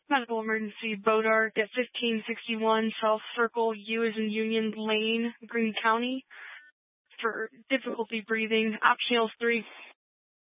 Medical emergency, Bodark at 1561 South Circle, U as in Union Lane, Greene County. For difficulty breathing, optionals 3.